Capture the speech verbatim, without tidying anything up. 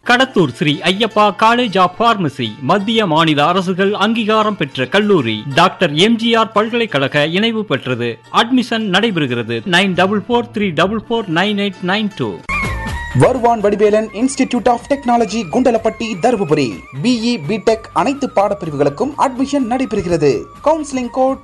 Kadathur Sri Ayyappa college of pharmacy மத்திய மாநில அரசுகள் அங்கீகாரம் பெற்ற கல்லூரி. டாக்டர் எம்ஜிஆர் பல்கலைக்கழக இணைவு பெற்றது. அட்மிஷன் நடைபெறுகிறது. நைன் டபுள் போர் த்ரீ டபுள் போர் நைன் எயிட் நைன் டூ. வருவான் Vadivelan institute of technology Kundalapatti Dharmapuri. BE BTech அனைத்து பாடப்பிரிவுகளுக்கும் அட்மிஷன் நடைபெறுகிறது. Counselling code